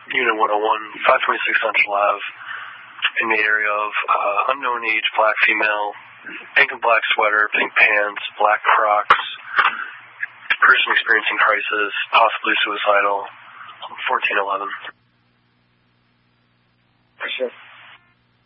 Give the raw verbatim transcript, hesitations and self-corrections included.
Unit one oh one, five twenty-six Central Ave, in the area of uh, unknown age, black female, pink and black sweater, pink pants, black Crocs, person experiencing crisis, possibly suicidal, fourteen eleven. For sure.